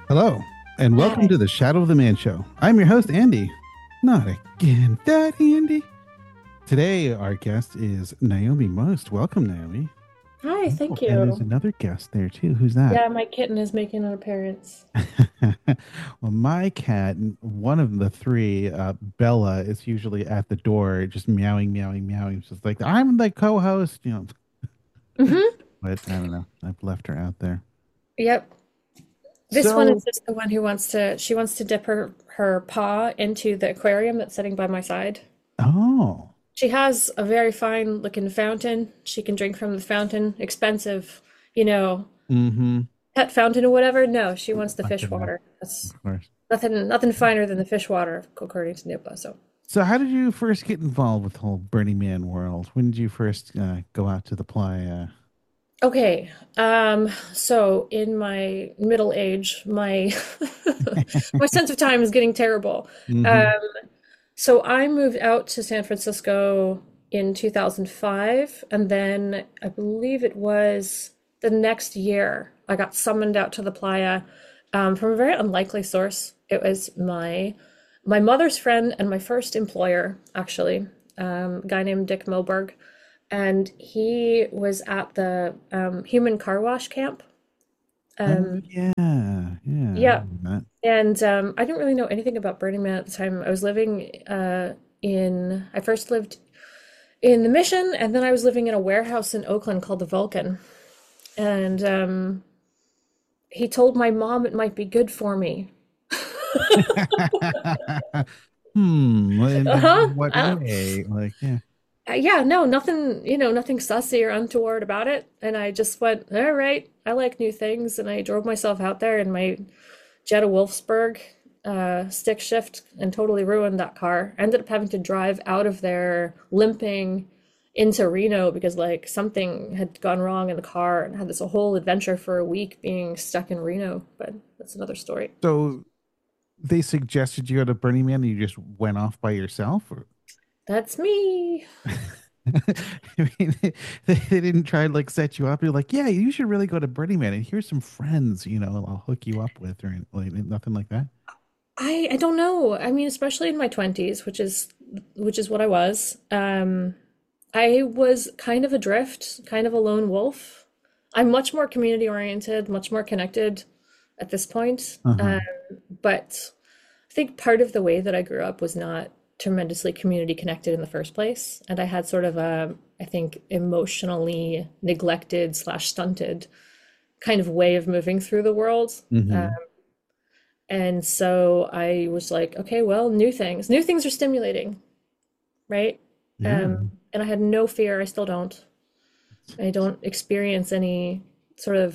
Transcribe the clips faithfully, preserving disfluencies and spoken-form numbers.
Hello, and welcome Hi. to the Shadow of the Man Show. I'm your host, Andy. Not again, that Andy. Today, our guest is Naomi Most. Welcome, Naomi. Hi, Oh, thank and there's you. another guest there, too. Who's that? Yeah, my kitten is making an appearance. Well, my cat, one of the three, uh, Bella, is usually at the door, just meowing, meowing, meowing. Just like, I'm the co host, you know. Mm-hmm. But I don't know. I've left her out there. Yep. This one So, is just the one who wants to, she wants to dip her, her paw into the aquarium that's sitting by my side. oh, She has a very fine looking fountain. She can drink from the fountain. Expensive, you know, mm hmm. pet fountain or whatever. No, she wants the I fish can know, water. That's of course. nothing, nothing finer than the fish water, according to Nupa. So. So, how did you first get involved with the whole Burning Man world? When did you first uh, go out to the playa? Okay. Um, so in my middle age, my my sense of time is getting terrible. Um, Mm-hmm. so I moved out to San Francisco in two thousand five, and then I believe it was the next year I got summoned out to the playa um, from a very unlikely source. It was my my mother's friend and my first employer, actually, um, a guy named Dick Milberg, and he was at the um, human car wash camp. Oh Um, yeah, yeah. I yeah, remember that. and um, I didn't really know anything about Burning Man at the time. I was living uh, in, I first lived in the Mission, and then I was living in a warehouse in Oakland called the Vulcan. And um, he told my mom it might be good for me. Hmm. And Uh-huh. in what Uh, way? Like, yeah. yeah, no, nothing, you know, nothing sussy or untoward about it. And I just went, all right, I like new things. And I drove myself out there in my Jetta Wolfsburg uh, stick shift and totally ruined that car. I ended up having to drive out of there limping into Reno because like something had gone wrong in the car and had this whole adventure for a week being stuck in Reno. But that's another story. So they suggested you go to Burning Man and you just went off by yourself? Or... That's me. I mean, they, they didn't try to like set you up. You're like, yeah, you should really go to Burning Man and here's some friends, you know, I'll hook you up with or like nothing like that. I I don't know. I mean, especially in my twenties, which is which is what I was. Um, I was kind of adrift, kind of a lone wolf. I'm much more community oriented, much more connected at this point. Uh-huh. Um, but I think part of the way that I grew up was not tremendously community connected in the first place, and I had sort of a, I think, emotionally neglected slash stunted kind of way of moving through the world. Uh, Mm-hmm. and so I was like, okay, well, new things. New things are stimulating, right? Yeah. Um, and I had no fear. I still don't. I don't experience any sort of,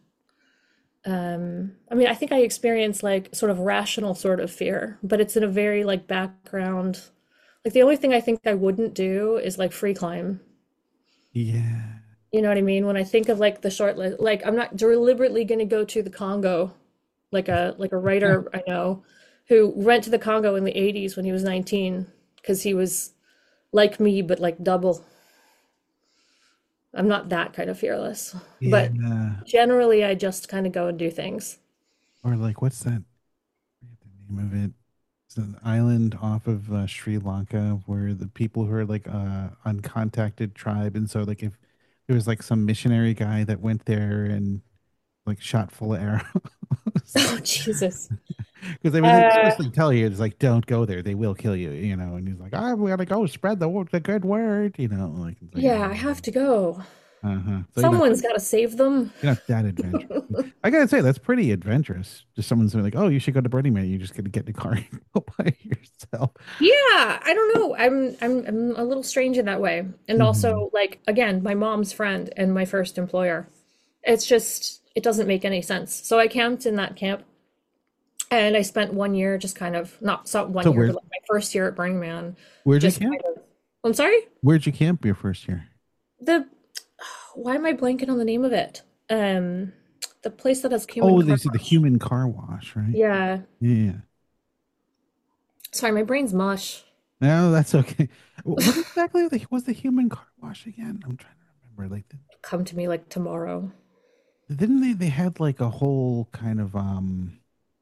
um, I mean, I think I experience like sort of rational sort of fear, but it's in a very like background. Like the only thing I think I wouldn't do is like free climb. Yeah. You know what I mean? When I think of like the short list, like I'm not deliberately going to go to the Congo, like a like a writer I know who went to the Congo in the eighties when he was nineteen because he was like me, but like double. I'm not that kind of fearless, but Yeah. generally I just kind of go and do things. Or like, what's that? I forget the name of it. It's an island off of uh, Sri Lanka where the people who are like uh uncontacted tribe, and so like if there was like some missionary guy that went there and like shot full of arrows. Oh, Jesus. Because I mean, they Uh, purposely tell you it's like, don't go there; they will kill you, you know. And he's like, I'm gonna go spread the wo- the good word, you know. Like it's like, yeah, I have to go. uh huh. So you're not Someone's got to save them. you're not that adventurous. I gotta say that's pretty adventurous. Just someone's like, oh, you should go to Burning Man. You just gotta get in the car and go by yourself. Yeah, I don't know. I'm I'm I'm a little strange in that way. And Hmm. also like again, my mom's friend and my first employer. It's just it doesn't make any sense. So I camped in that camp and I spent one year just kind of not so one So year, where but like my first year at Burning Man, where'd you just kind camp? of I'm sorry? Where'd you camp your first year? The why am I blanking on the name of it? Um the place that has human Oh, they car said the wash. human car wash, right? Yeah. Yeah. Sorry, my brain's mush. No, that's okay. Wh- What exactly the- was the human car wash again? I'm trying to remember. Like, Come to me like tomorrow. didn't they? They had like a whole kind of um.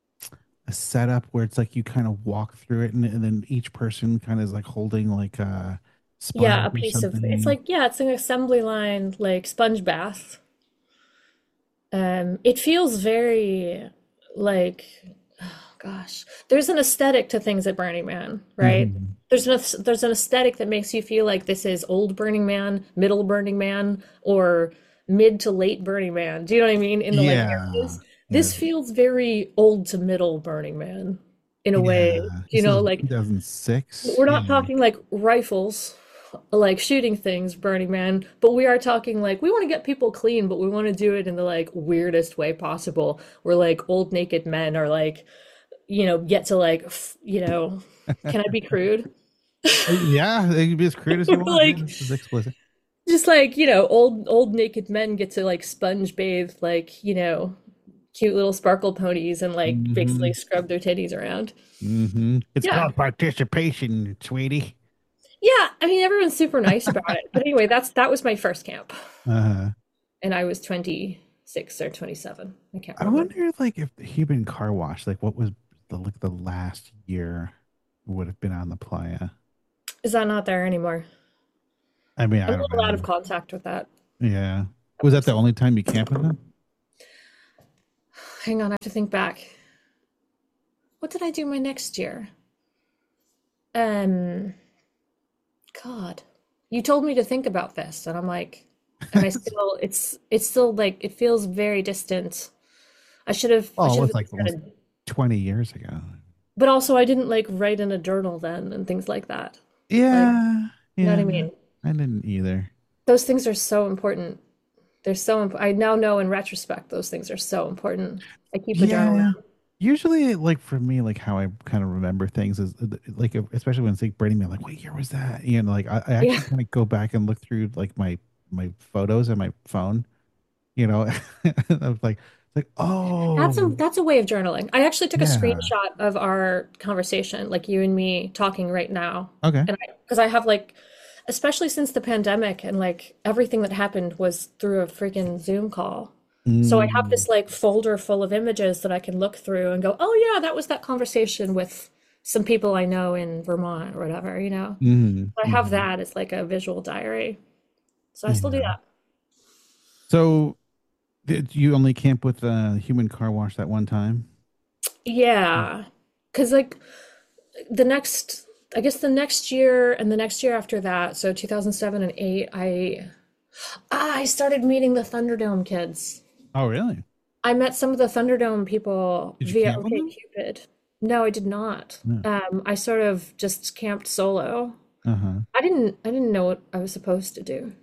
a setup where it's like you kind of walk through it, and, and then each person kind of is like holding like a Yeah, sponge a or piece of it's something. like yeah, it's an assembly line like sponge bath. Um, it feels very like, oh gosh, there's an aesthetic to things at Burning Man, right? Hmm. There's an there's an aesthetic that makes you feel like this is old Burning Man, middle Burning Man, or mid to late Burning Man. Do you know what I mean? In the like Yeah. areas, Yeah. this feels very old to middle Burning Man in a way. Yeah. You This know, is like two thousand six. we're not Yeah. talking like rifles, like shooting things, Burning Man, but we are talking like we want to get people clean, but we want to do it in the like weirdest way possible. Where like old naked men are like, you know, get to like, f- you know, can I be crude? Yeah, they can be as crude as you We're want. Yeah, like, this is explicit. just like, you know, old old naked men get to like sponge bathe like, you know, cute little sparkle ponies and like basically Hmm. scrub their titties around. Hmm. It's Yeah. called participation, sweetie. Yeah, I mean everyone's super nice about it. But anyway, that's that was my first camp. Uh, And I was twenty-six or twenty-seven. I can't I remember. wonder, like, if the human car wash, like, what was the like the last year would have been on the playa? Is that not there anymore? I mean, I'm I a don't little out of know. contact with that. Yeah, That was that the website. only time you camped with them? Hang on, I have to think back. What did I do my next year? Um, God, you told me to think about this, and I'm like, and I still, it's, it's still like, it feels very distant. I should have, I Oh, it should have was like almost started, twenty years ago. but also I didn't like write in a journal then and things like that. Like, Yeah, you know what yeah, I mean? I didn't either. Those things are so important. They're so imp- I now know in retrospect those things are so important. I keep a journal Yeah. around. Usually, like for me, like how I kind of remember things is uh, like, uh, especially when it's like Burning Man, like, what year was that? You know, like I, I Yeah, actually kind of go back and look through like my my photos on my phone. You know, I was like, like, that's a oh, that's a way of journaling. I actually took a yeah, screenshot of our conversation, like you and me talking right now, okay. and I because I have like, especially since the pandemic and like everything that happened was through a freaking Zoom call. So I have Mm, this like folder full of images that I can look through and go, oh yeah, that was that conversation with some people I know in Vermont or whatever, you know. mm, I have mm, that as like a visual diary. So I still do yeah. that. So, did you only camp with uh, human car wash that one time? Yeah. Because, like, the next, I guess the next year and the next year after that, so two thousand seven and eight, I, ah, I started meeting the Thunderdome kids. Oh, really? I met some of the Thunderdome people Did you via camp with them? OkCupid. No, I did not. No. Um, I sort of just camped solo. Uh-huh. I didn't, I didn't know what I was supposed to do.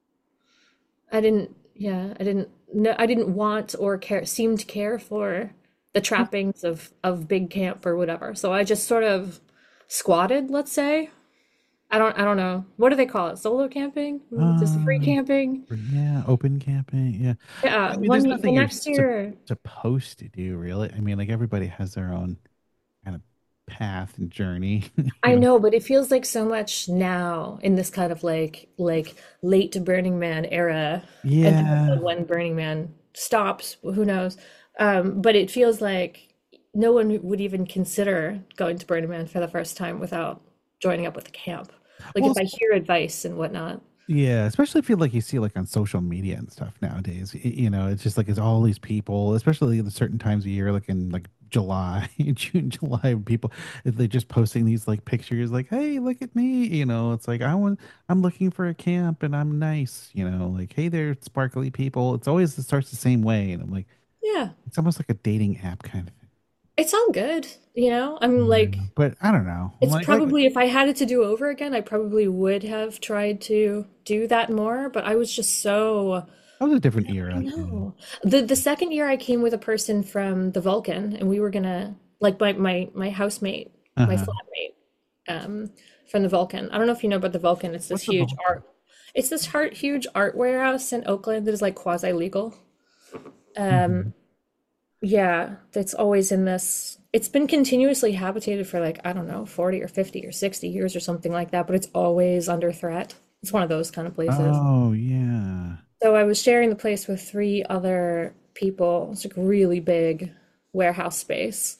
I didn't, yeah, I didn't know, I didn't want or care, seem to care for the trappings of of big camp or whatever. So I just sort of squatted, let's say. I don't, I don't know. What do they call it? Solo camping? Mm, just free Uh, camping? yeah, open camping. Yeah. Yeah. I mean, One, there's the nothing you're next sup- year, supposed to do, really. I mean, like everybody has their own kind of path and journey, you I know. know, but it feels like so much now in this kind of like like late to Burning Man era, and Yeah. depending on when Burning Man stops, who knows? Um, but it feels like no one would even consider going to Burning Man for the first time without joining up with the camp. Like Well, if s- I hear advice and whatnot. yeah, especially if you like you see like on social media and stuff nowadays. y- You know, it's just like it's all these people, especially at certain times of year, like in like July, June, July, people they're just posting these like pictures, like, "Hey, look at me!" You know, it's like I want, I'm looking for a camp and I'm nice. You know, like, "Hey there, sparkly people." It's always it starts the same way, and I'm like, Yeah, it's almost like a dating app kind of thing. it's all good, you know? I'm Yeah, like but I don't know. I'm it's like, like, probably if I had it to do over again, I probably would have tried to do that more, but I was just so that was a different I era. Yeah. know. The the second year I came with a person from the Vulcan and we were gonna like my my my housemate, my Uh-huh. flatmate, um, from the Vulcan. I don't know if you know about the Vulcan. It's this What's the huge Vulcan? art it's this heart huge art warehouse in Oakland that is like quasi legal. Um, Hmm. yeah, that's always in this it's been continuously habitated for like, I don't know, forty or fifty or sixty years or something like that, but it's always under threat. It's one of those kind of places. Oh yeah. So I was sharing the place with three other people. It's like really big warehouse space.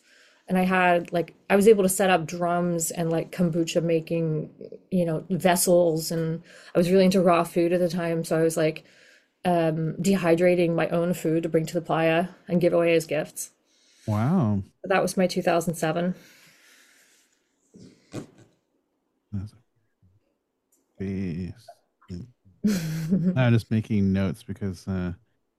and I had like I was able to set up drums and like kombucha making, you know, vessels, and I was really into raw food at the time, so I was like um, dehydrating my own food to bring to the playa and give away as gifts. Wow. But that was my two thousand seven. That's a face. I'm just making notes because uh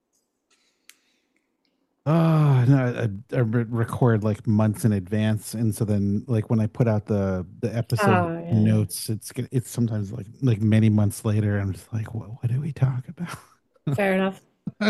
oh no, I, I re- record like months in advance, and so then like when I put out the the episode Oh, yeah. notes, it's g- it's sometimes like like many months later. I'm just like, what what do we talk about? Fair enough.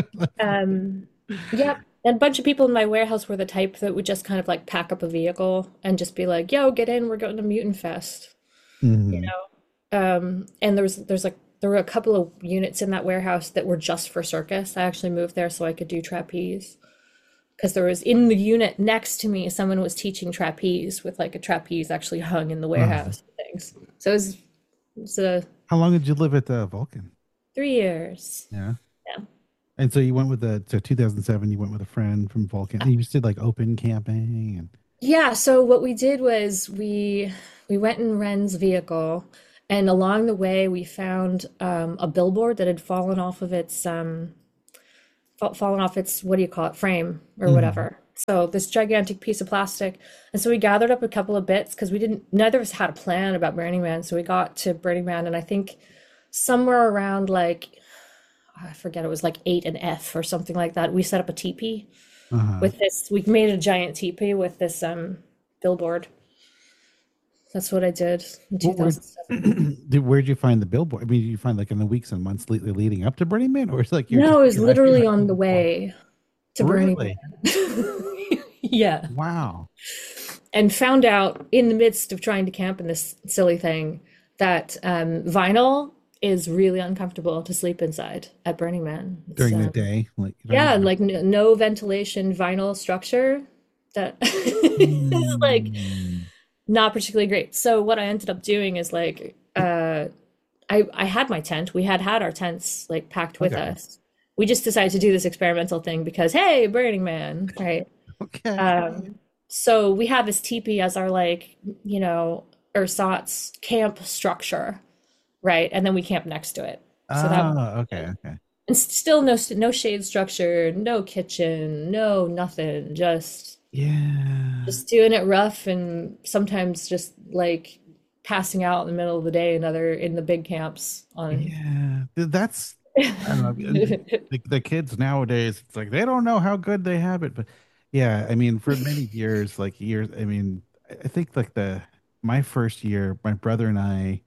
Um, yep. And a bunch of people in my warehouse were the type that would just kind of like pack up a vehicle and just be like, "Yo, get in, we're going to Mutant Fest." You Mhm. know? Um, and there was there's like there were a couple of units in that warehouse that were just for circus. I actually moved there so I could do trapeze. Because there was in the unit next to me, someone was teaching trapeze with like a trapeze actually hung in the Uh, warehouse and things. So it was, it was uh, how long did you live at the Vulcan? three years. Yeah. Yeah. And so you went with the so two thousand seven. You went with a friend from Vulcan, and you just did like open camping and. Yeah, so what we did was we we went in Ren's vehicle, and along the way we found um, a billboard that had fallen off of its um, fa- fallen off its, what do you call it, frame or Mhm. whatever. So this gigantic piece of plastic, and so we gathered up a couple of bits because we didn't. Neither of us had a plan about Burning Man, so we got to Burning Man, and I think somewhere around like I forget, it was like eight and F or something like that. We set up a teepee Uh-huh. with this. We made a giant teepee with this um billboard. That's what I did in What were two thousand seven. did, where'd you find the billboard? I mean, did you find like in the weeks and months le- leading up to Burning Man, or it's like you're just No, it was you're like, you're literally like, on the "Wow." way to Burning Really? Man. Yeah. Wow. And found out in the midst of trying to camp in this silly thing that um, vinyl is really uncomfortable to sleep inside at Burning Man. It's During the um, day, like during yeah, the like n no ventilation vinyl structure that is like Mm. not particularly great. So what I ended up doing is like uh I I had my tent. We had had our tents like packed with Okay. us. We just decided to do this experimental thing because hey, Burning Man, right? Okay. Um, so we have this teepee as our like, you know, ersatz camp structure, right? And then we camp next to it. So that was Ah, okay, it. okay. And still no no shade structure, no kitchen, no nothing. Just Yeah. just doing it rough and sometimes just like passing out in the middle of the day another in the big camps on Yeah. Th- That's I don't know. and The, the kids nowadays, it's like they don't know how good they have it. But yeah, I mean, for many years, like years, I mean, I I think like the my first year, my brother and I,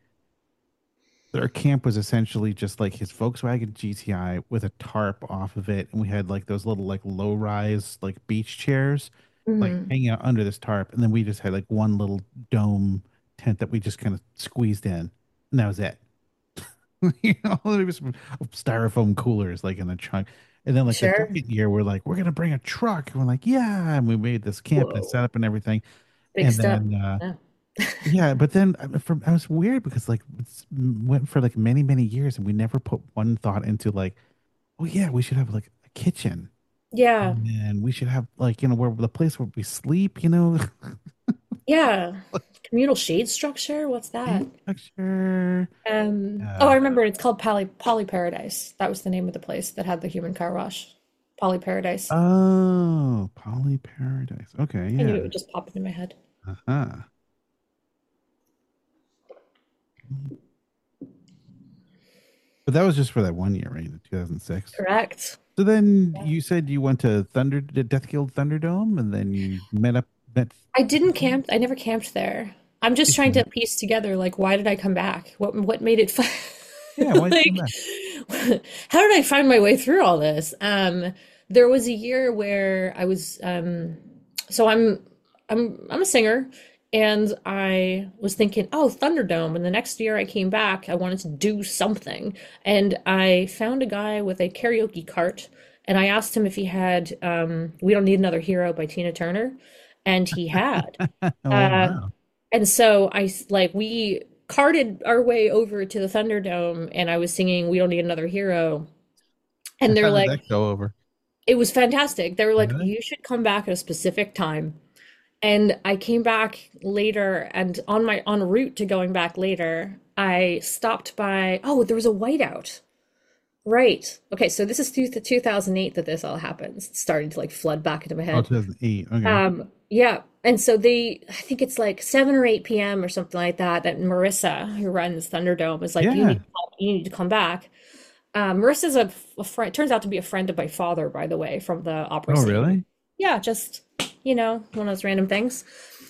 our camp was essentially just like his Volkswagen G T I with a tarp off of it, and we had like those little like low rise like beach chairs, like Mhm. hanging out under this tarp, and then we just had like one little dome tent that we just kind of squeezed in, and that was it. You know, there was some styrofoam coolers like in the trunk. And then like the Sure. second year, we're like, we're gonna bring a truck. And we're like, yeah, and we made this camp and Whoa. set up and everything. Big And step. then uh Yeah. yeah, but then uh, from I was weird because like it's went for like many, many years and we never put one thought into like, oh yeah, we should have like a kitchen. Yeah. And we should have like, you know, where the place where we sleep, you know, Yeah. Communal shade structure? What's that? structure. Um, oh, I Uh, remember it's called Poly Poly Paradise. That was the name of the place that had the human car wash. Poly Paradise. oh, Poly Paradise. Okay, I knew it yeah. would just pop into my head. Uh-huh. But that was just for that one year, right? The two thousand six. Correct. So then you said you went to Thunder, the Death Guild Thunderdome, and then you met up, met. I didn't camp. I never camped there. I'm just trying to piece together like why did I come back? What what made it fun? Yeah, why'd you come Like back? how did I find my way through all this? Um, there was a year where I was um so I'm I'm I'm a singer and I was thinking, oh, Thunderdome. And the next year I came back, I wanted to do something. And I found a guy with a karaoke cart and I asked him if he had um We Don't Need Another Hero by Tina Turner. And he had. Oh Uh, wow! and so I s- like we carted our way over to the Thunderdome and I was singing We Don't Need Another Hero. And How they're did like, that go over? it was fantastic. They were like, Really? you should come back at a specific time And I came back later, and on my en route to going back later, I stopped by. Oh, there was a whiteout. Right. Okay, so this is two, two thousand eight that this all happens. It's starting to like flood back into my Oh, head. two thousand eight. Okay. Um, yeah. And so they, I think it's like seven or eight p m or something like that, that Marissa, who runs Thunderdome, is like, you need Yeah. to come, you need to come back. Um, Marissa's a, a friend, turns out to be a friend of my father, by the way, from the opera Oh, scene. really? Yeah, just, you know, one of those random things.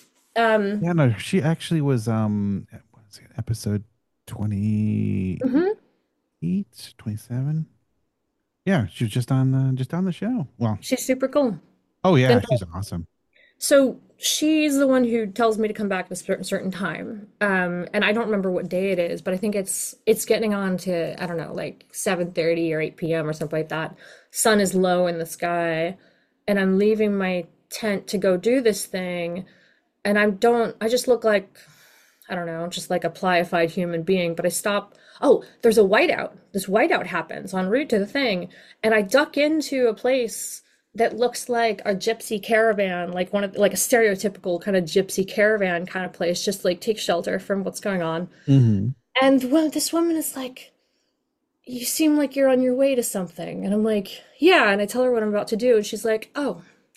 Um, Yeah, no, she actually was um what is it, episode twenty-eight, mhm. twenty-seven. Yeah, she was just on the just on the show. Well, She's super cool. oh yeah, Fantastic. she's awesome. So she's the one who tells me to come back at a certain certain time. Um, and I don't remember what day it is, but I think it's it's getting on to, I don't know, like seven thirty or eight p m or something like that. Sun is low in the sky, and I'm leaving my tent to go do this thing, and I don't I just look like, I don't know, just like a pliified human being, but I stop. Oh, there's a whiteout. This whiteout happens en route to the thing, and I duck into a place that looks like a gypsy caravan, like one of like a stereotypical kind of gypsy caravan kind of place, just like take shelter from what's going on. Hmm. And well, this woman is like, "You seem like you're on your way to something," and I'm like, "Yeah." And I tell her what I'm about to do, and she's like, "Oh,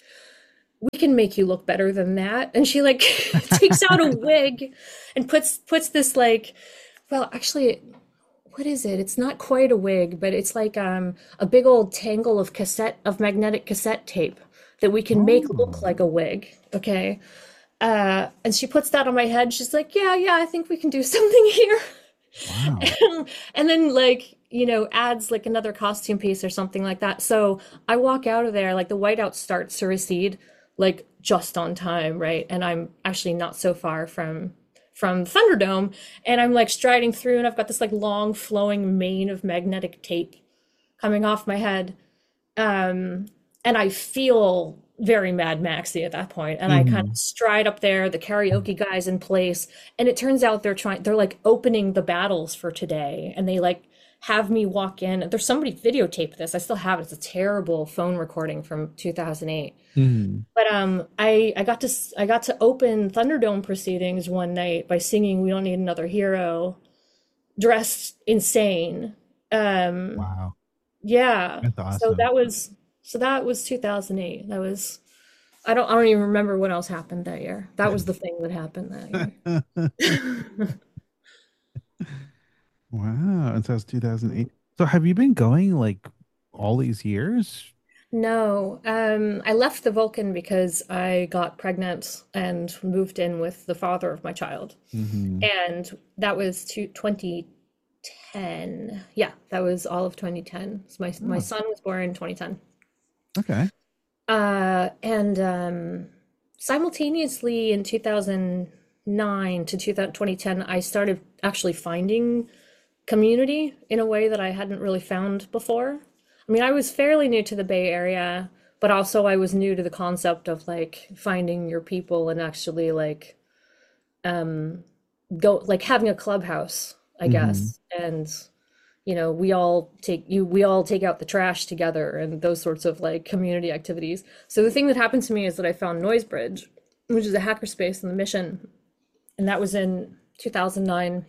we can make you look better than that." And she like takes out a wig and puts puts this like, well, actually, what is it? It's not quite a wig, but it's like um a big old tangle of cassette of magnetic cassette tape that we can make look Oh, like a wig. Okay. Uh, and she puts that on my head. She's like, "Yeah, yeah, I think we can do something here." wow. And then like, you know, adds like another costume piece or something like that. So I walk out of there, like the whiteout starts to recede, like just on time, right? And I'm actually not so far from from Thunderdome, and I'm like striding through, and I've got this like long flowing mane of magnetic tape coming off my head. Um, and I feel very Mad Maxy at that point, and I kind of Hmm. stride up there. The karaoke guy's in place, and it turns out they're trying. They're like opening the battles for today, and they like have me walk in. There's somebody videotaped this. I still have it. It's a terrible phone recording from two thousand eight. Hmm. But um, I I got to s- I got to open Thunderdome proceedings one night by singing "We Don't Need Another Hero," dressed insane. Um, Wow. yeah. That's So awesome. that was so that was two thousand eight. That was I don't I don't even remember what else happened that year. That was the thing that happened that year. Wow. And so it's two thousand eight. So have you been going like all these years? No, um, I left the Vulcan because I got pregnant and moved in with the father of my child. Hmm. And that was to twenty ten. Yeah, that was all of twenty ten. So my my Oh, son was born in twenty ten. okay. Uh, and um, simultaneously in two thousand nine to two thousand, twenty ten, I started actually finding community in a way that I hadn't really found before. I mean, I was fairly new to the Bay Area, but also I was new to the concept of like finding your people and actually like um go like having a clubhouse, I Hmm. guess. And you know, we all take you we all take out the trash together and those sorts of like community activities. So the thing that happened to me is that I found Noisebridge, which is a hackerspace in the Mission, and that was in two thousand nine.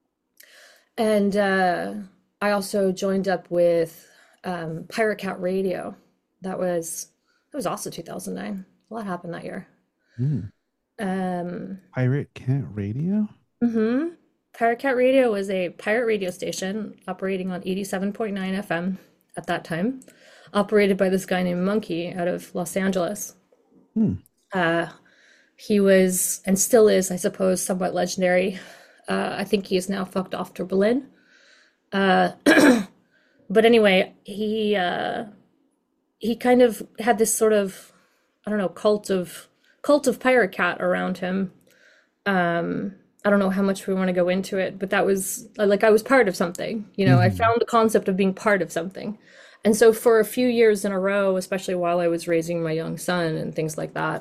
And uh, I also joined up with um, Pirate Cat Radio. That was that was also two thousand nine. A lot happened that year. Mm. Um, Pirate Cat Radio? hmm Pirate Cat Radio was a pirate radio station operating on eighty-seven point nine F M at that time, operated by this guy named Monkey out of Los Angeles. Hmm. Uh, he was and still is, I suppose, somewhat legendary. Uh, I think he is now fucked off to Berlin. Uh, but anyway, he uh, he kind of had this sort of, I don't know, cult of cult of Pirate Cat around him. Um, I don't know how much we want to go into it, but that was like I was part of something. You know, I Hmm. found the concept of being part of something. And so for a few years in a row, especially while I was raising my young son and things like that,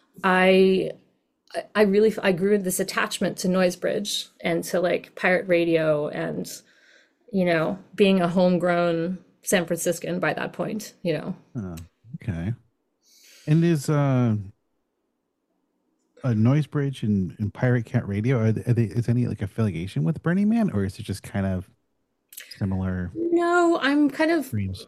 I I really I grew this attachment to Noisebridge and to like pirate radio and, you know, being a homegrown San Franciscan by that point, you know. Oh, okay. And is uh uh, Noise Bridge and, and Pirate Cat Radio, are they, are they, is any like affiliation with Burning Man, or is it just kind of similar No, I'm kind of streams?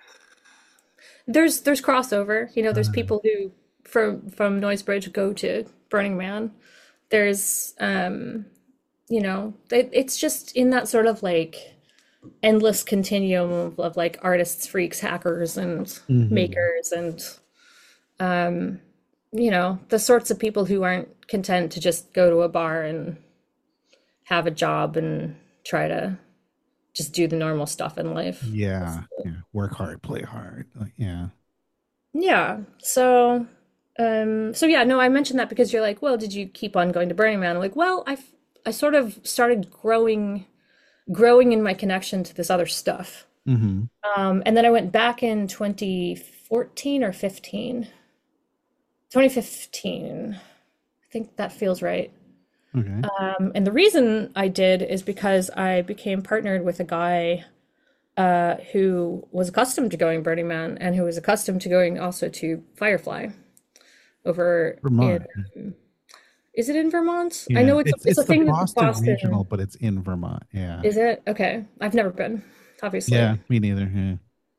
there's there's crossover. You know, there's Uh, people who from from Noisebridge go to Burning Man. There's um, you know, it, it's just in that sort of like endless continuum of, of like artists, freaks, hackers, and mhm. makers, and um, you know, the sorts of people who aren't content to just go to a bar and have a job and try to just do the normal stuff in life. Yeah, yeah. Work hard, play hard. Like, yeah. Yeah. So, um, so yeah, no, I mentioned that because you're like, well, did you keep on going to Burning Man? I'm like, well, I, I sort of started growing, growing in my connection to this other stuff. Hmm. Um, and then I went back in twenty fourteen or fifteen. twenty fifteen. I think that feels right. Okay. Um, and the reason I did is because I became partnered with a guy uh, who was accustomed to going Burning Man and who was accustomed to going also to Firefly over in, Vermont. is it in Vermont? I Yeah. know it's a, It's it's a it's the thing that Boston Regional, Boston, but it's in Vermont. Yeah. is it? Okay. I've never been, obviously. Yeah, me neither. Yeah.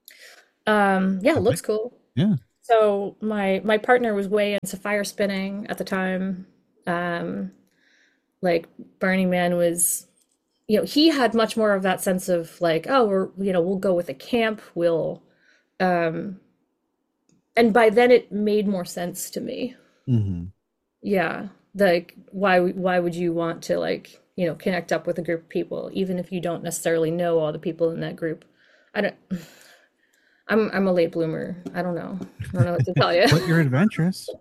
Um, yeah, it Okay. looks cool. Yeah. So my my partner was way into fire spinning at the time. Um, like Burning Man was, you know, he had much more of that sense of like, oh, we're, you know, we'll go with a camp, we'll, um, and by then it made more sense to me. Hmm. Yeah, like why why would you want to like, you know, connect up with a group of people even if you don't necessarily know all the people in that group? I don't I'm I'm a late bloomer. I don't know. I don't know what to tell you. But you're adventurous.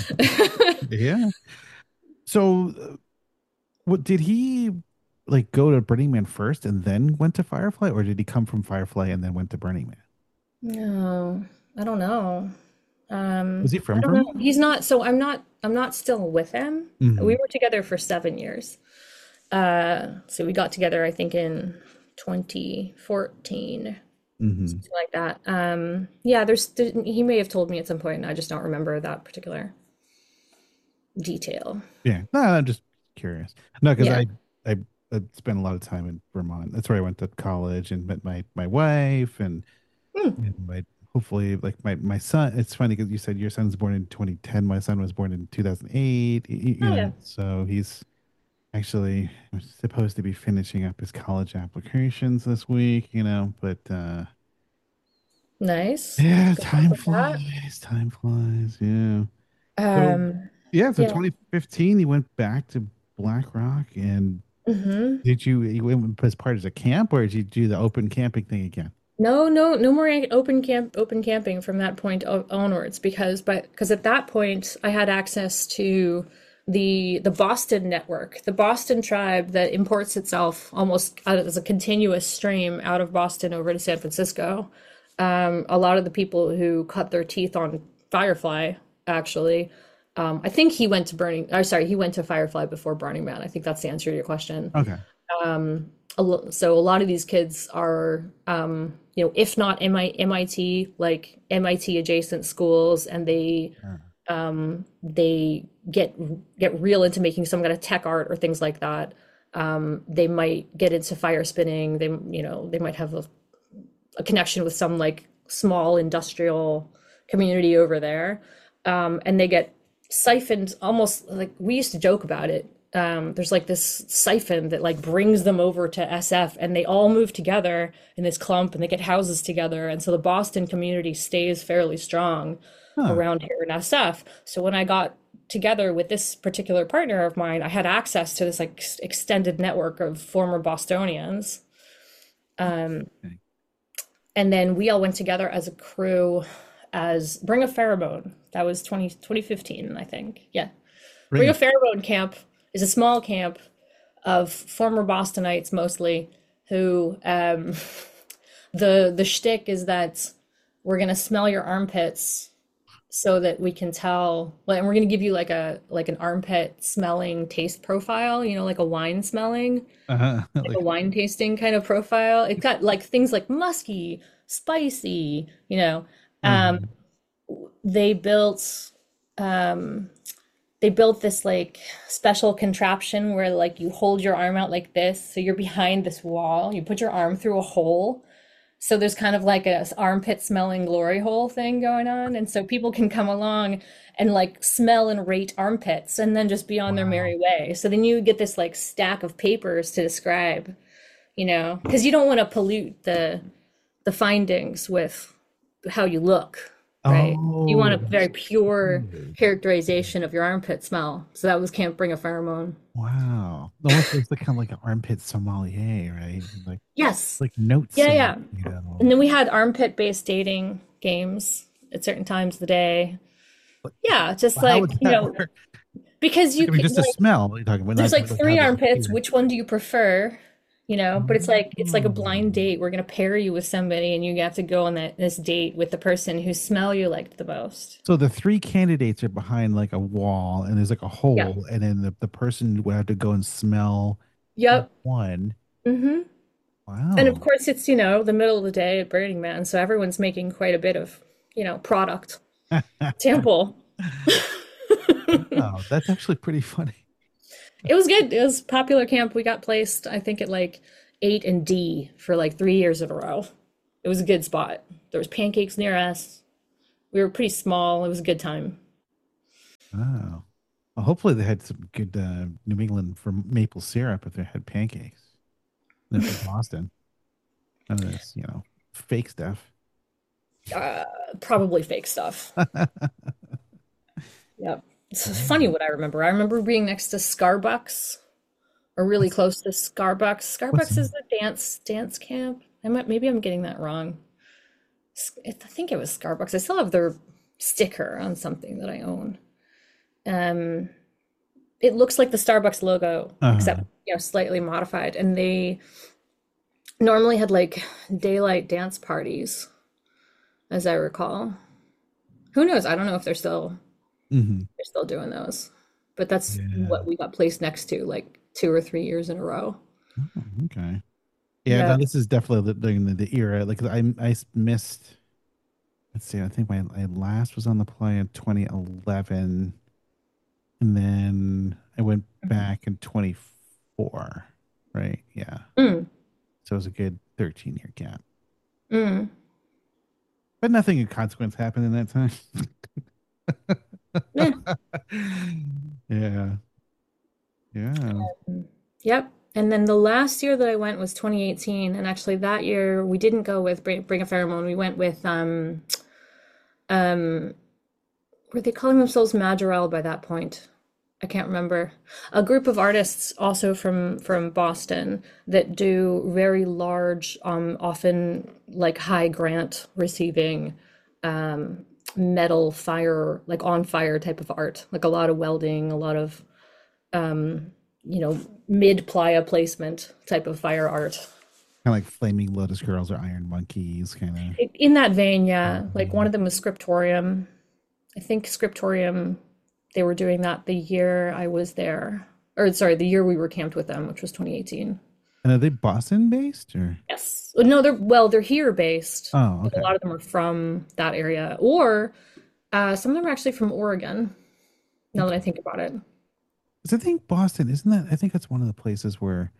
Yeah. So, uh, what did he like go to Burning Man first and then went to Firefly, or did he come from Firefly and then went to Burning Man? No, I don't know. Was Um, he I from don't know. Vermont? He's not, so I'm not I'm not still with him. We Hmm. were together for seven years. Uh, so we got together, I think, in twenty fourteen, Hmm. something like that. Um, yeah, there's there, he may have told me at some point, and I just don't remember that particular detail. Yeah. No, I'm just curious. No, because Yeah. I, I I spent a lot of time in Vermont. That's where I went to college and met my my wife and, Hmm. and my hopefully like my my son. It's funny because you said your son's born in twenty ten. My son was born in two thousand eight. y- y- You Oh know, yeah. so he's actually supposed to be finishing up his college applications this week. You know, but uh Nice. yeah, Good luck time with that. flies. Time flies. Yeah. So Um, yeah, so yeah. twenty fifteen, you went back to Black Rock, and Hmm. did you you went as part of a camp, or did you do the open camping thing again? No, no, no more open camp, open camping from that point o- onwards because, but because at that point I had access to the the Boston network, the Boston tribe that imports itself almost out as a continuous stream out of Boston over to San Francisco. Um, a lot of the people who cut their teeth on Firefly, actually, um, I think he went to Burning. Oh, sorry, he went to Firefly before Burning Man. I think that's the answer to your question. Okay. Um, a lo- so a lot of these kids are, um, you know, if not M I M I T, like M I T adjacent schools, and they Yeah. um, they get get real into making some kind of tech art or things like that. Um, they might get into fire spinning. They, you know, they might have a, a connection with some like small industrial community over there, um, and they get siphoned almost like we used to joke about it. Um, there's like this siphon that like brings them over to S F, and they all move together in this clump, and they get houses together, and so the Boston community stays fairly strong Huh. around here in S F. So when I got together with this particular partner of mine, I had access to this like extended network of former Bostonians. Um, Okay. and then we all went together as a crew as Bring a Pheromone. That was twenty twenty fifteen, I think. Yeah. Bring Bring a a Pheromone camp is a small camp of former Bostonites mostly who um, the the shtick is that we're gonna smell your armpits so that we can tell, well, and we're gonna give you like a like an armpit smelling taste profile, you know, like a wine smelling, uh like a like wine tasting kind of profile. It got like things like musky, spicy, you know. Um, uh they built um they built this like special contraption where like you hold your arm out like this, so you're behind this wall. You put your arm through a hole. So there's kind of like a armpit smelling glory hole thing going on. And so people can come along and like smell and rate armpits and then just be on their Wow. merry way. So then you get this like stack of papers to describe, you know, because you don't want to pollute the the findings with how you look, right? You want Oh, a that's very pure good. characterization of your armpit smell. So that was Can't Bring a Pheromone. Wow. Almost looks like kind of like an armpit sommelier, right? Like Yes. like notes Yeah, and yeah. you And know. then we had armpit-based dating games at certain times of the day. But Yeah, just how would like, you that know, work? because Like, you I mean, could just a like smell. What are you talking about? there's Not like like how three they armpits. appear. Which one do you prefer? You know, but it's like it's like a blind Oh. date. We're gonna pair you with somebody and you have to go on that this date with the person whose smell you liked the most. So the three candidates are behind like a wall, and there's like a Yeah. hole, and then the, the person would have to go and smell each Yep. one. Hmm. And of Wow. course it's, you know, the middle of the day at Burning Man, so everyone's making quite a bit of, you know, product sample. Wow, that's actually pretty funny. It was good. It was popular camp. We got placed, I think, at like eight and D for like three years in a row. It was a good spot. There was pancakes near us. We were pretty small. It was a good time. Wow. Well, hopefully they had some good uh, New England for maple syrup if they had pancakes. They're from Boston. None of this, you know, fake stuff. Uh, probably fake stuff. Yep. It's funny Wow. what I remember. I remember being next to Starbucks or really What's close to Starbucks. what's Starbucks is the dance dance camp. I might maybe I'm getting that wrong. S- I think it was Starbucks. I still have their sticker on something that I own. Um, it looks like the Starbucks logo, uh except you know, slightly modified. And they normally had like daylight dance parties, as I recall. Who knows? I don't know if they're still hmm they're still doing those. But that's Yeah. what we got placed next to, like two or three years in a row. Oh, okay. Yeah, no, Yeah. this is definitely the, during the, the era. Like I I missed. Let's see. I think my, my last was on the play in twenty eleven, and then I went back in twenty four. Right? Yeah. Mm, So it was a good thirteen year gap, mm. but nothing of consequence happened in that time. Yeah. Yeah. Yeah. Yep. And then the last year that I went was twenty eighteen, and actually that year we didn't go with Bring, Bring a Pheromone. We went with um um were they calling themselves Majorelle by that point? I can't remember. A group of artists also from from Boston that do very large, um, often like high grant receiving um, metal fire, like on fire type of art, like a lot of welding, a lot of um, you know, mid playa placement type of fire art. Kind of like Flaming Lotus Girls or Iron Monkeys, kind In that vein, yeah. Like one of. of them was Scriptorium. I think Scriptorium, they were doing that the year I was there. Or sorry, the year we were camped with them, which was twenty eighteen. And are they Boston based or? Yes. No, they're well, they're here based, Oh, but a okay. lot of them are from that area. Or uh, some of them are actually from Oregon, now that I Okay. think about it. So I think Boston, isn't that? I think that's one of the places where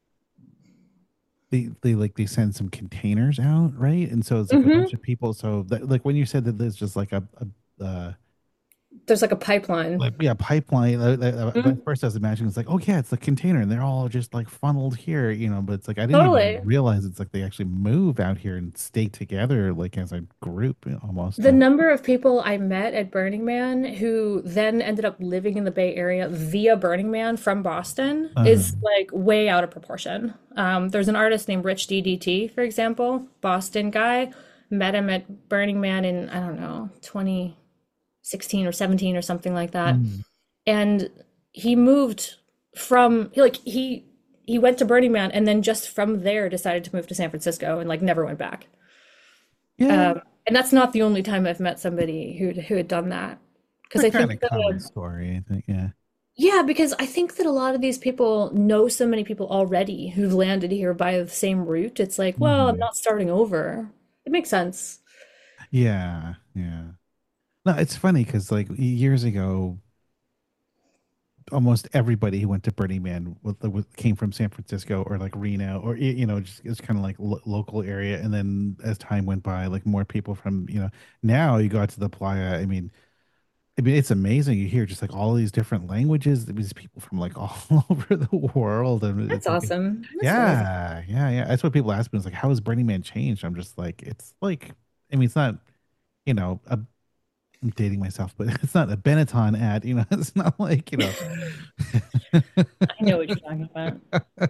they they like they send some containers out, right? And so it's like a bunch Hmm. of people. So that, like when you said that there's just like a, a uh, There's like a pipeline. like yeah pipeline. Uh, uh, uh, Mhm. at first, I was imagining it's like oh yeah, it's the container, and they're all just like funneled here, you know. But it's like I didn't even Totally. realize it's like they actually move out here and stay together like as a group, you know, almost. The Uh, number of people I met at Burning Man who then ended up living in the Bay Area via Burning Man from Boston uh, is like way out of proportion. Um, there's an artist named Rich D D T, for example, Boston guy. Met him at Burning Man in, I don't know, twenty sixteen or seventeen or something like that. mm, And he moved from, like, he he went to Burning Man and then just from there decided to move to San Francisco and like never went back. yeah, Um, and that's not the only time I've met somebody who who had done that. Because a I kind think of common that, story. I think yeah. yeah, because I think that a lot of these people know so many people already who've landed here by the same route. It's like, well, I'm Mhm. not starting over. It makes sense. Yeah, yeah. No, it's funny because like years ago, almost everybody who went to Burning Man was, was, came from San Francisco or like Reno or y- you know just it's kind of like lo local area. And then as time went by, like more people from you know now you go out to the playa. I mean, I mean it's amazing. You hear just like all these different languages. These people from like all over the world, and That's it's like awesome. That's really yeah, yeah, yeah. That's what people ask me. It's like, how has Burning Man changed? I'm just like, it's like, I mean, it's not you know a I'm dating myself, but it's not a Benetton ad. You know, it's not like, you know. I know what you're talking about.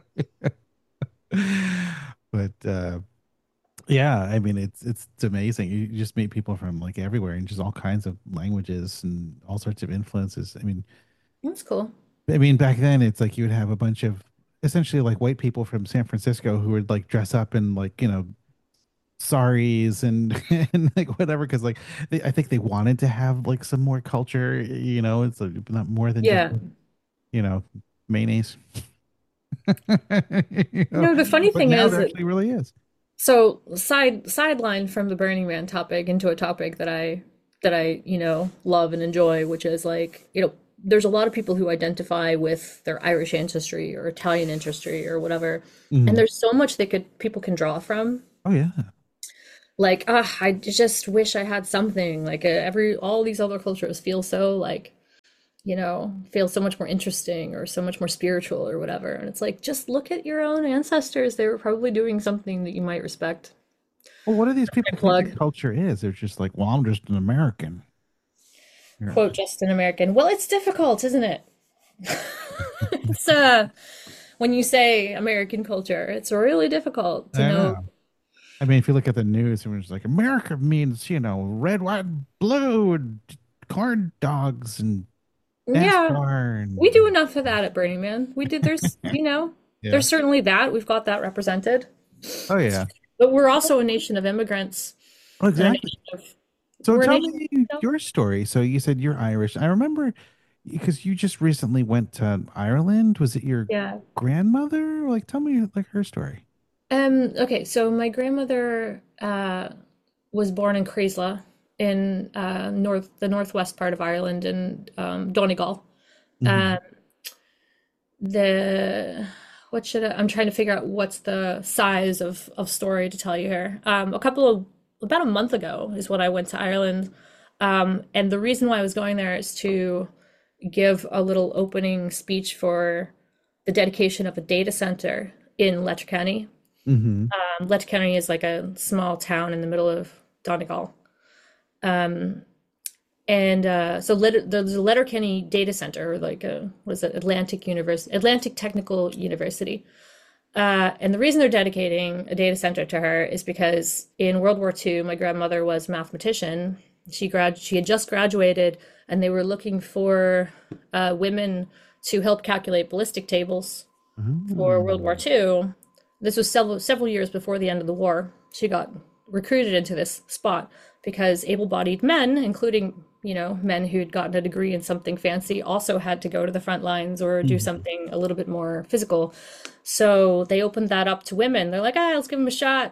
But uh yeah, I mean it's it's it's amazing. You just meet people from like everywhere and just all kinds of languages and all sorts of influences. I mean, That's cool. I mean back then it's like you would have a bunch of essentially like white people from San Francisco who would like dress up in like, you know, saris and and like whatever because like they, I think they wanted to have like some more culture, you know, it's like not more than just Yeah. you know mayonnaise. You You know, know, the funny but thing now is there that actually really is. so side sideline from the Burning Man topic into a topic that I that I, you know, love and enjoy, which is like, you know, there's a lot of people who identify with their Irish ancestry or Italian ancestry or whatever. And Mhm. there's so much they could people can draw from. Oh yeah. Like, ah, I just wish I had something. Like uh, every all these other cultures feel so like, you know, feel so much more interesting or so much more spiritual or whatever. And it's like, just look at your own ancestors. They were probably doing something that you might respect. Well, what do these people think their Plug. culture is? They're just like, well, I'm just an American. Yeah. Quote just an American. Well, it's difficult, isn't it? It's uh when you say American culture, it's really difficult to I know. know. I mean, if you look at the news, everyone's like, America means, you know, red, white, blue, and corn dogs and Yeah, NASCAR. we do And, enough of that at Burning Man. We did there's, you know, yeah. there's certainly that. We've got that represented. Oh, yeah. But we're also a nation of immigrants Oh, and a exactly. nation of So we're a tell nation me of, your story. So you said you're Irish. I remember because you just recently went to Ireland. Was it your yeah. grandmother? Like, tell me like her story. Um, okay, so my grandmother uh was born in Cresla in uh north the northwest part of Ireland in um Donegal. Hmm. Um the what should I, I'm trying to figure out what's the size of of story to tell you here. Um a couple of about a month ago is when I went to Ireland. Um and the reason why I was going there is to give a little opening speech for the dedication of a data center in Letterkenny. Hmm. Um, Letterkenny is like a small town in the middle of Donegal. Um, and uh, so Let- there's a Letterkenny data center, or like a, what is it, Atlantic University, Atlantic Technical University. Uh, and the reason they're dedicating a data center to her is because in World War Two, my grandmother was a mathematician. She grad she had just graduated, and they were looking for uh, women to help calculate ballistic tables for World War Two. This was several several years before the end of the war. She got recruited into this spot because able-bodied men, including, you know, men who'd gotten a degree in something fancy, also had to go to the front lines or do Hmm. something a little bit more physical. So they opened that up to women. They're like, ah, let's give them a shot.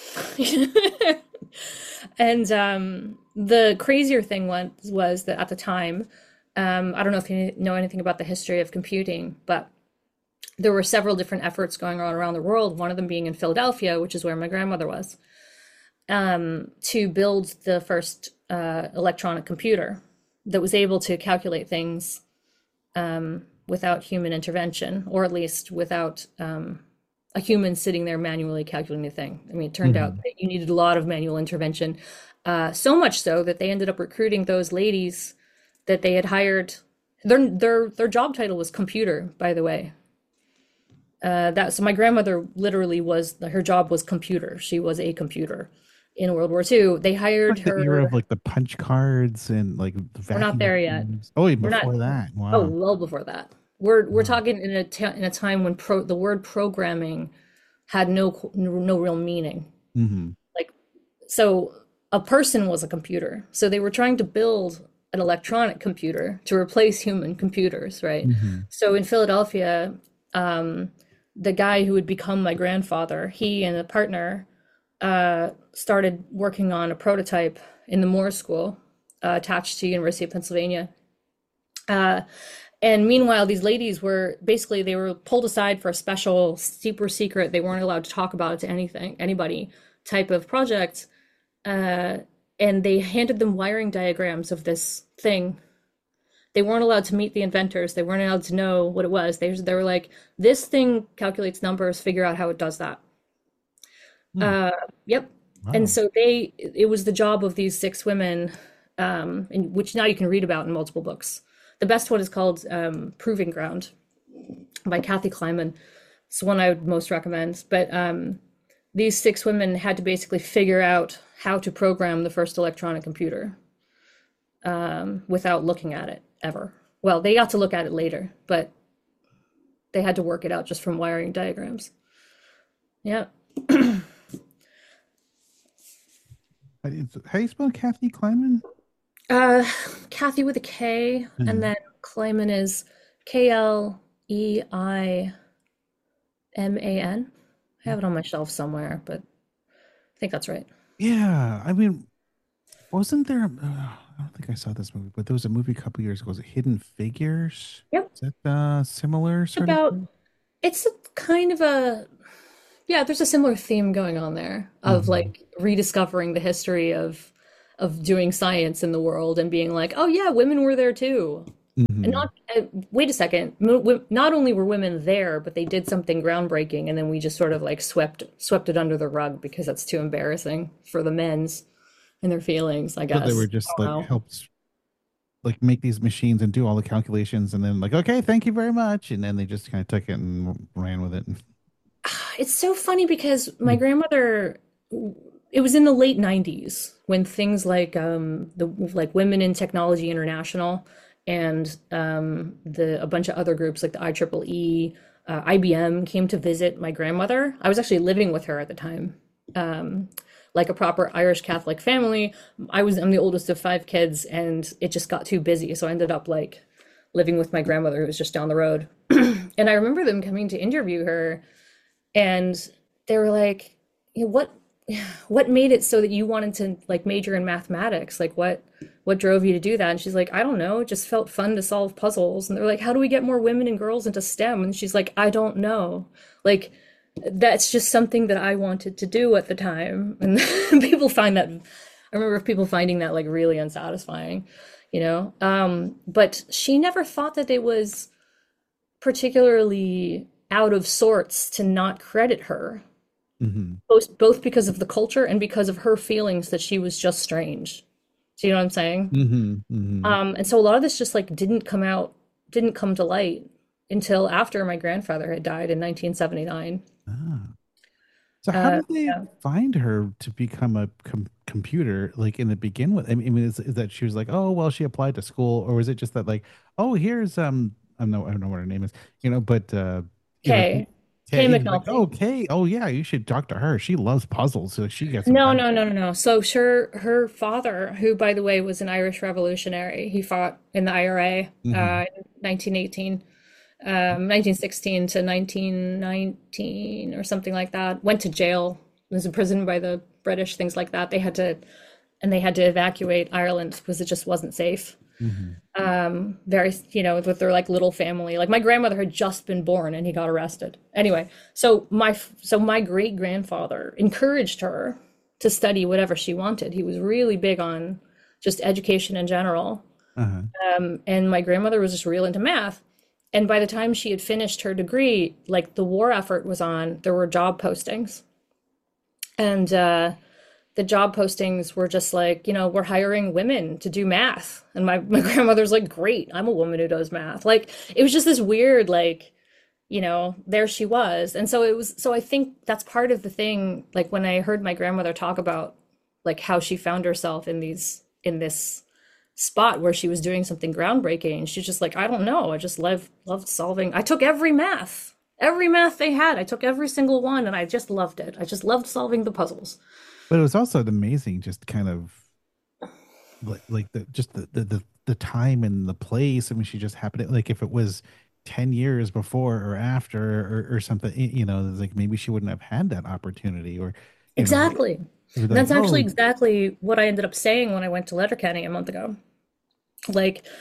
And um, the crazier thing was, was that at the time, um, I don't know if you know anything about the history of computing, but there were several different efforts going on around the world, one of them being in Philadelphia, which is where my grandmother was, um, to build the first uh, electronic computer that was able to calculate things um, without human intervention, or at least without um, a human sitting there manually calculating the thing. I mean, it turned out Hmm. that you needed a lot of manual intervention, uh, so much so that they ended up recruiting those ladies that they had hired. Their their their job title was computer, by the way. Uh, that so my grandmother literally was her job was computer. She was a computer in World War Two. They hired Like the era of her. like the punch cards and like the We're not vacuum there yet. tubes. Oh, even We're not. before that. Oh, Wow. well before that. We're we're Wow. talking in a t in a time when pro the word programming had no no real meaning. Hmm. Like so, a person was a computer. So they were trying to build an electronic computer to replace human computers, right? Hmm. So in Philadelphia, um, the guy who would become my grandfather, he and a partner uh, started working on a prototype in the Moore School uh, attached to University of Pennsylvania. Uh, and meanwhile, these ladies were basically they were pulled aside for a special, super secret. They weren't allowed to talk about it to anything, anybody type of project. Uh, and they handed them wiring diagrams of this thing. They weren't allowed to meet the inventors. They weren't allowed to know what it was. They, they were like, this thing calculates numbers, figure out how it does that. Hmm. Uh, yep. And Wow. so they, it was the job of these six women, um, in, which now you can read about in multiple books. The best one is called um, Proving Ground by Kathy Kleiman. It's the one I would most recommend. But um, these six women had to basically figure out how to program the first electronic computer um, without looking at it ever. Well, they got to look at it later, but they had to work it out just from wiring diagrams. Yeah. How do you how do you spell Kathy Kleiman? Uh, Kathy with a K, and Uh, then Kleiman is K L E I M A N. I have it on my shelf somewhere, but I think that's right. yeah, I mean, wasn't there? Uh, I don't think I saw this movie, but there was a movie a couple years ago. Was it Hidden Figures? Yep. Is that uh similar sort of About thing? it's a kind of a yeah, there's a similar theme going on there of Hmm. like rediscovering the history of of doing science in the world and being like, oh yeah, women were there too. And Hmm. not uh, wait a second, mo- wo- not only were women there, but they did something groundbreaking, and then we just sort of like swept swept it under the rug because that's too embarrassing for the men's and their feelings, I So they were guess. just I like don't know. helped like make these machines and do all the calculations, and then like, okay, thank you very much, and then they just kind of took it and ran with it. It's so funny because my grandmother, it was in the late nineties when things like um the like Women in Technology International and um the a bunch of other groups like the I triple E, uh, I B M came to visit my grandmother. I was actually living with her at the time. Um like a proper Irish Catholic family. I was I'm the oldest of five kids and it just got too busy, so I ended up like living with my grandmother who was just down the road. And I remember them coming to interview her and they were like, you know, what what made it so that you wanted to like major in mathematics? Like what what drove you to do that? And she's like, I don't know, it just felt fun to solve puzzles. And they're like, how do we get more women and girls into STEM? And she's like, I don't know. Like that's just something that I wanted to do at the time. And people find that I remember people finding that like really unsatisfying, you know. Um, but she never thought that it was particularly out of sorts to not credit her, Hmm. both both because of the culture and because of her feelings that she was just strange. Do you know what I'm saying? Hmm. Hmm. Um, and so a lot of this just like didn't come out, didn't come to light until after my grandfather had died in nineteen seventy-nine. Ah. So how Uh, did they yeah. find her to become a com computer like in the begin with? I mean, I mean, is, is that she was like, oh, well, she applied to school, or was it just that like, oh, here's um, I don't know, I don't know what her name is, you know, but uh, you know, Kay, Kay Kay, like, oh, McNulty. Kay, oh yeah, you should talk to her. She loves puzzles, so she gets some No, time. no, no, no, no. So sure, her father, who by the way was an Irish revolutionary, he fought in the I R A Hmm. uh, in nineteen eighteen. Um, nineteen sixteen to nineteen nineteen or something like that. Went to jail, was imprisoned by the British, things like that. They had to, and they had to evacuate Ireland because it just wasn't safe. Hmm. Um, very, you know, with their like little family. Like my grandmother had just been born and he got arrested. Anyway, so my so my great grandfather encouraged her to study whatever she wanted. He was really big on just education in general. Uh-huh. Um, and my grandmother was just real into math. And by the time she had finished her degree, like the war effort was on, there were job postings. And uh, the job postings were just like, you know, we're hiring women to do math. And my, my grandmother's like, great, I'm a woman who does math. Like, it was just this weird, like, you know, there she was. And so it was, so I think that's part of the thing. Like, when I heard my grandmother talk about like how she found herself in these, in this spot where she was doing something groundbreaking. She's just like, I don't know. I just love loved solving. I took every math. Every math they had. I took every single one and I just loved it. I just loved solving the puzzles. But it was also amazing, just kind of like like the just the the the, the time and the place. I mean, she just happened to, like if it was ten years before or after or, or something, y- you know, it's like maybe she wouldn't have had that opportunity or, you know, Exactly. it was And like, that's actually oh, exactly what I ended up saying when I went to Letterkenny a month ago. Like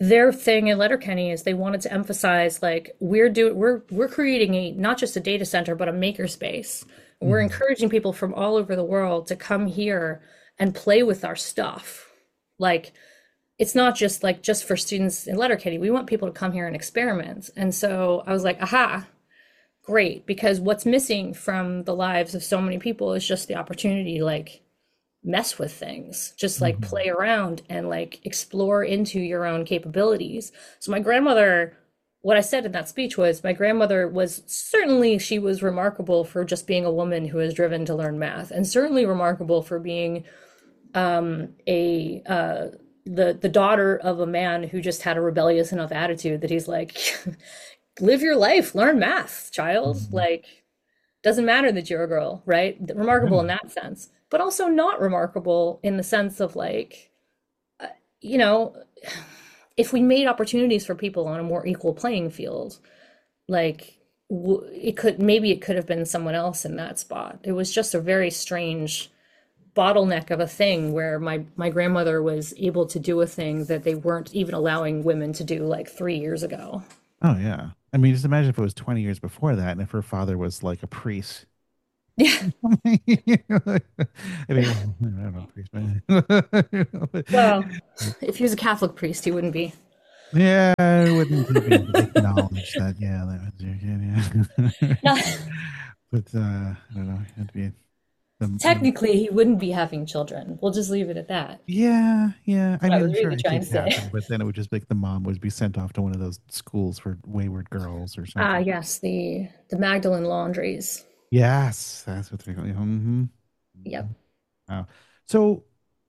their thing in Letterkenny is they wanted to emphasize like we're doing we're we're creating a not just a data center but a makerspace. We're Mhm. encouraging people from all over the world to come here and play with our stuff. Like it's not just like just for students in Letterkenny. We want people to come here and experiment. And so I was like, aha, great, because what's missing from the lives of so many people is just the opportunity to like mess with things, just like Mhm. play around and like explore into your own capabilities. So my grandmother, what I said in that speech was my grandmother was certainly she was remarkable for just being a woman who was driven to learn math, and certainly remarkable for being um, a uh, the the daughter of a man who just had a rebellious enough attitude that he's like, live your life, learn math, child. Mhm. Like doesn't matter that you're a girl, right? Remarkable in Yeah. that sense, but also not remarkable in the sense of like, you know, if we made opportunities for people on a more equal playing field, like w- it could maybe it could have been someone else in that spot. It was just a very strange bottleneck of a thing where my my grandmother was able to do a thing that they weren't even allowing women to do like three years ago. Oh yeah. I mean, just imagine if it was twenty years before that, and if her father was like a priest. Yeah. I mean, well, I don't know, priest, but Well, if he was a Catholic priest, he wouldn't be. yeah, I wouldn't even acknowledge that. Yeah, that was your kid. Yeah, Not but uh, I don't know. It'd be the, the technically, he wouldn't be having children. We'll just leave it at that. yeah, yeah. I What I mean, was I'm sure really it trying did to say. happen, but then it would just like the mom would be sent off to one of those schools for wayward girls or Ah, something. yes, the the Magdalene laundries. Yes, that's what they call it. Mm-hmm. Yep. Wow. So,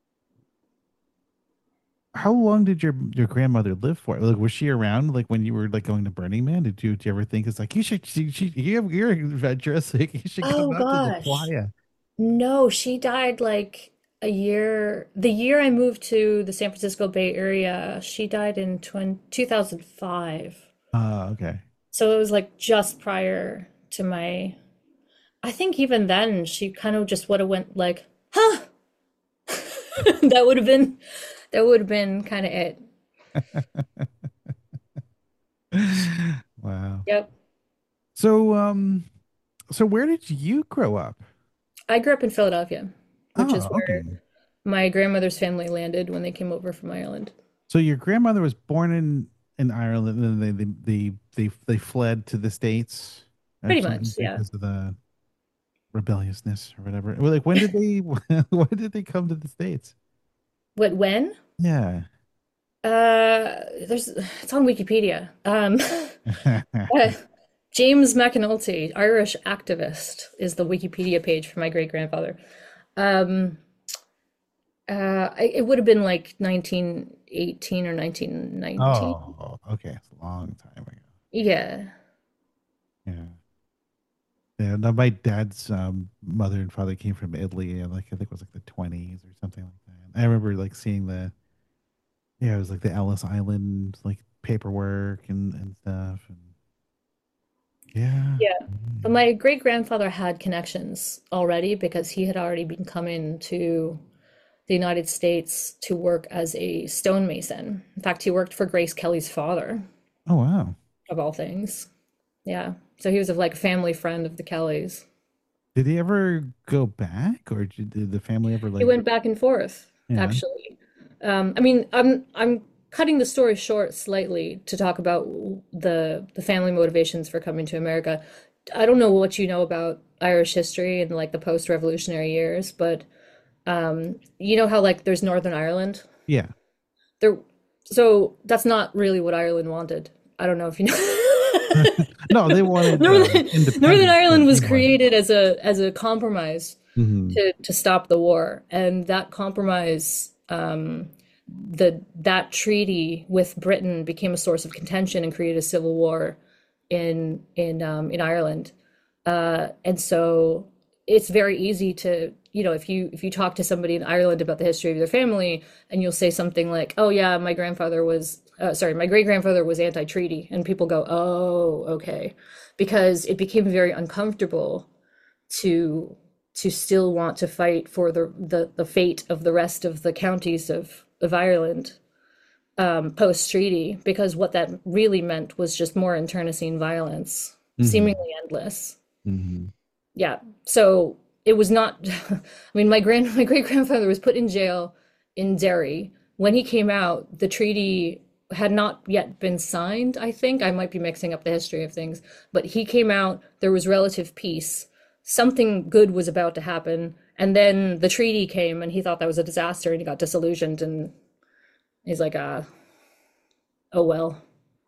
how long did your your grandmother live for? Like, was she around like when you were like going to Burning Man? Did you did you ever think it's like you should she, she you have, you're adventurous, like you should come Oh out to the gosh. playa? No, she died like a year. The year I moved to the San Francisco Bay Area, she died in twenty two thousand five. Uh, okay. So it was like just prior to my. I think even then she kind of just would have went like, huh. That would have been that would have been kind of it. Wow. Yep. So, um, so where did you grow up? I grew up in Philadelphia, which is Oh, okay. where my grandmother's family landed when they came over from Ireland. So your grandmother was born in in Ireland, and then they they they they, they fled to the States or Pretty something much, yeah. because of the rebelliousness or whatever. Well, like when did they when did they come to the States? What, when? Yeah. Uh, there's it's on Wikipedia. Um, uh, James McAnulty, Irish activist, is the Wikipedia page for my great grandfather. Um, uh, I- it would have been like nineteen eighteen or nineteen nineteen. Oh, okay. It's a long time ago. Yeah. Yeah. Yeah. No, my dad's um, mother and father came from Italy, and like I think it was like the twenties or something like that. I remember like seeing the yeah, it was like the Ellis Island like paperwork and and stuff, and yeah. Yeah. But Mm. my great grandfather had connections already because he had already been coming to the United States to work as a stonemason. In fact, he worked for Grace Kelly's father, Oh wow. of all things. Yeah. So he was a, like a family friend of the Kellys. Did he ever go back, or did, did the family ever He like? went back and forth, Yeah. actually. Um, I mean, I'm I'm cutting the story short slightly to talk about the the family motivations for coming to America. I don't know what you know about Irish history and like the post-revolutionary years, but um, you know how like there's Northern Ireland? Yeah. There, so that's not really what Ireland wanted. I don't know if you know. No, they wanted uh, Northern Northern independence from Ireland was England. created as a as a compromise Hmm. to to stop the war, and that compromise, um, the that treaty with Britain became a source of contention and created a civil war in in um, in Ireland. Uh, and so it's very easy to, you know, if you if you talk to somebody in Ireland about the history of their family, and you'll say something like, "Oh yeah, my grandfather was, uh, sorry, my great grandfather was anti-treaty," and people go, "Oh, okay," because it became very uncomfortable to to still want to fight for the the, the fate of the rest of the counties of of Ireland um, post treaty, because what that really meant was just more internecine violence, Hmm. seemingly endless. Hmm. Yeah. So it was not, I mean, my grand my great grandfather was put in jail in Derry. When he came out, the treaty had not yet been signed, I think. I might be mixing up the history of things, but he came out, there was relative peace. Something good was about to happen, and then the treaty came and he thought that was a disaster and he got disillusioned and he's like, uh, oh well.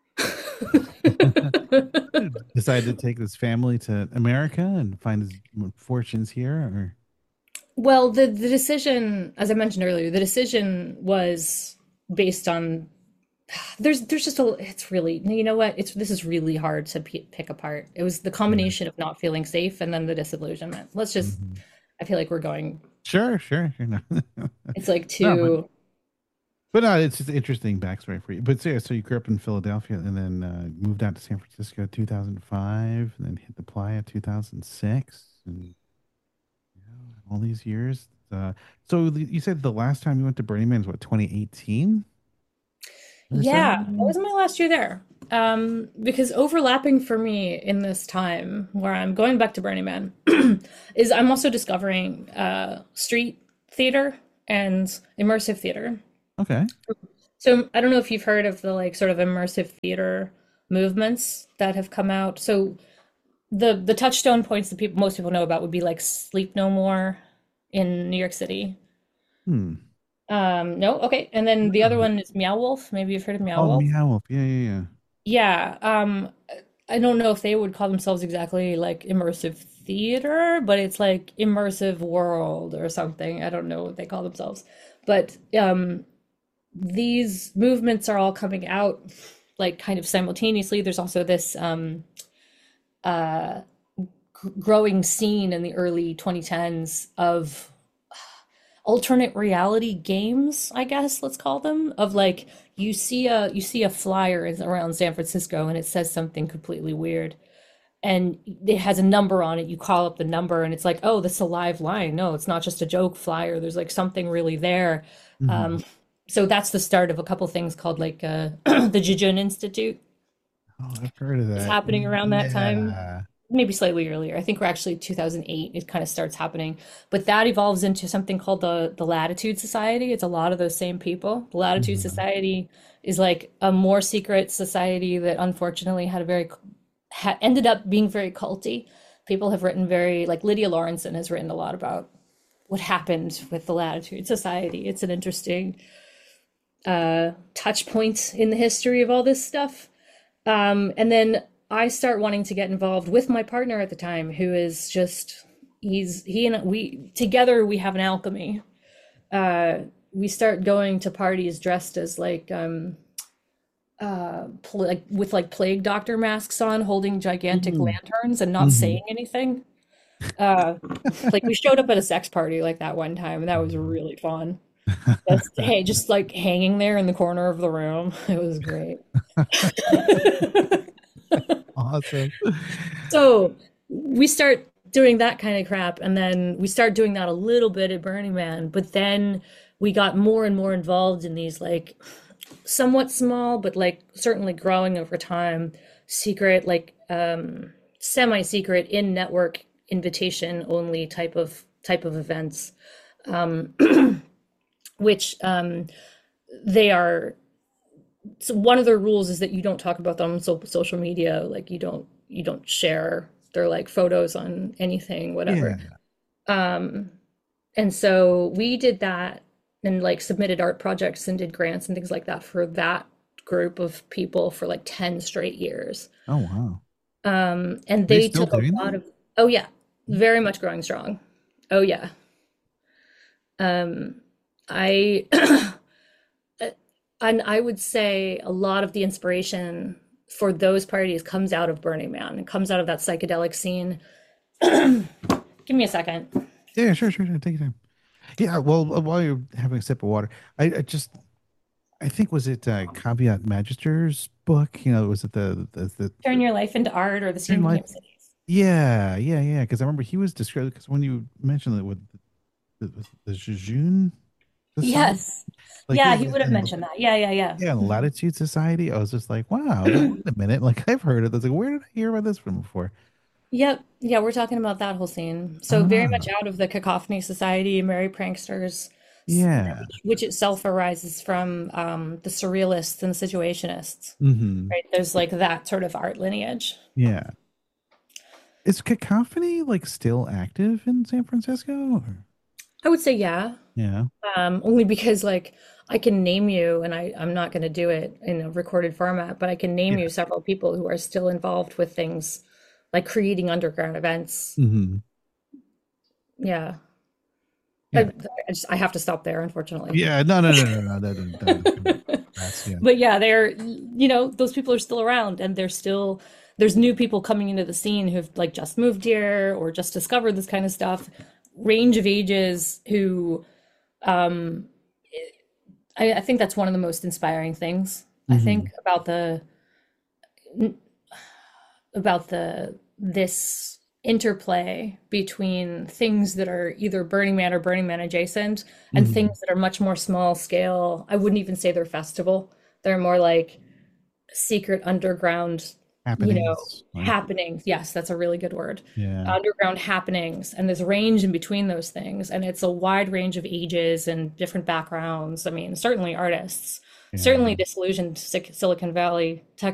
Decided to take his family to America and find his fortunes here, or Well, the the decision, as I mentioned earlier, the decision was based on there's there's just a it's really you know what it's this is really hard to p pick apart. It was the yeah. combination of not feeling safe and then the disillusionment. Let's just Hmm. I feel like we're going Sure, sure, sure. No. it's like No, but too but no, it's just interesting backstory for you. But so, yeah, so you grew up in Philadelphia and then uh, moved out to San Francisco two thousand five, and then hit the Playa two thousand six, and yeah, all these years. Uh, so you said the last time you went to Burning Man is what, twenty eighteen or yeah, so? that was my last year there. Um, because overlapping for me in this time where I'm going back to Burning Man is I'm also discovering uh street theater and immersive theater. Okay. So I don't know if you've heard of the like sort of immersive theater movements that have come out. So the the touchstone points that people most people know about would be like Sleep No More in New York City. Hmm. Um, no, okay. And then the other No. one is Meow Wolf. Maybe you've heard of Meow Oh, Wolf. Meow Wolf. Yeah, yeah, yeah. Yeah. Um, I don't know if they would call themselves exactly like immersive theater, but it's like immersive world or something. I don't know what they call themselves. But um these movements are all coming out like kind of simultaneously. There's also this um, uh, g- growing scene in the early twenty tens of alternate reality games, I guess let's call them, of like you see a you see a flyer is around San Francisco and it says something completely weird and it has a number on it. You call up the number and it's like, oh, this is a live line. No, it's not just a joke flyer. There's like something really there. Hmm. Um, so that's the start of a couple things called like uh, the Jejun Institute Oh, I've heard of is that. happening around that time. Yeah. Maybe slightly earlier. I think we're actually two thousand eight. It kind of starts happening, but that evolves into something called the the Latitude Society. It's a lot of those same people. The Latitude Hmm. Society is like a more secret society that unfortunately had a very ha ended up being very culty. People have written very like Lydia Lawrenson has written a lot about what happened with the Latitude Society. It's an interesting uh, touch point in the history of all this stuff. Um, and then I start wanting to get involved with my partner at the time, who is just he's he and we together we have an alchemy. Uh, we start going to parties dressed as like um uh pl- like with like plague doctor masks on, holding gigantic Hmm. lanterns and not Hmm. saying anything. Uh, like we showed up at a sex party like that one time, and that was really fun. Just, hey, just like hanging there in the corner of the room. It was great. Awesome. So we start doing that kind of crap, and then we start doing that a little bit at Burning Man, but then we got more and more involved in these like somewhat small, but like certainly growing over time, secret, like um semi-secret in network invitation only type of type of events, um, which um they are so one of their rules is that you don't talk about them on so, social media, like you don't you don't share their like photos on anything, whatever. Yeah. Um, and so we did that and like submitted art projects and did grants and things like that for that group of people for like ten straight years. Oh, wow. Um, and Are they they still took a doing lot that? of, oh yeah, very much growing strong. Oh yeah. Um, I and I would say a lot of the inspiration for those parties comes out of Burning Man. It comes out of that psychedelic scene. Give me a second. Yeah, sure, sure, sure. Take your time. Yeah, well, uh, while you're having a sip of water, I, I just, I think was it uh, Caveat Magister's book? You know, was it the the the, Turn the your life into art, or the Green scene Life? became cities. Yeah, yeah, yeah. Because I remember he was described because when you mentioned it with the, the, the Jejun, Society? Yes. Like Yeah, yeah, he would have and mentioned that. Yeah, yeah, yeah. yeah, Mhm. Latitude Society. I was just like, wow, like, wait a minute. Like I've heard of this. Like, where did I hear about this from before? Yep. Yeah, we're talking about that whole scene. So very much Ah, out of the Cacophony Society, Merry Pranksters, s- yeah. which itself arises from um, the Surrealists and Situationists, Mm-hmm. right? There's like that sort of art lineage. Yeah. Is Cacophony like still active in San Francisco? Or- I would say yeah, Yeah. um, only because like I can name you, and I, I'm not going to do it in a recorded format, but I can name Yeah. you several people who are still involved with things like creating underground events. Mm-hmm. Yeah. I, Yeah. I just I have to stop there, unfortunately. Yeah. No, no, no, no, no. That, that, that, that's yeah. But yeah, they're, you know, those people are still around and they're still, there's new people coming into the scene who've like just moved here or just discovered this kind of stuff, range of ages who, um, I, I think that's one of the most inspiring things, I Mm-hmm. think, about the, about the, this interplay between things that are either Burning Man or Burning Man adjacent and Mm-hmm. things that are much more small scale. I wouldn't even say they're festival. They're more like secret underground, you know, Happenings. Like, happenings. Yes, that's a really good word. yeah. Underground happenings. And there's range in between those things. And it's a wide range of ages and different backgrounds. I mean, certainly artists, Yeah. certainly disillusioned Silicon Valley tech